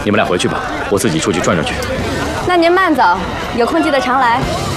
你们俩回去吧，我自己出去转转去。 那您慢走，有空记得常来。